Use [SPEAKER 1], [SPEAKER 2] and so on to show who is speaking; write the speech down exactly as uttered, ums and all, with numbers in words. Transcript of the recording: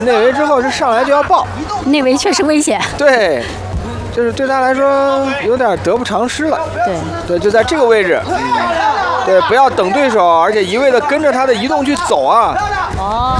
[SPEAKER 1] 内围之后是上来就要爆，
[SPEAKER 2] 内围确实危险。
[SPEAKER 1] 对，就是对他来说有点得不偿失了。
[SPEAKER 2] 对，
[SPEAKER 1] 对，就在这个位置，对，不要等对手，而且一味的跟着他的移动去走啊。
[SPEAKER 2] 哦。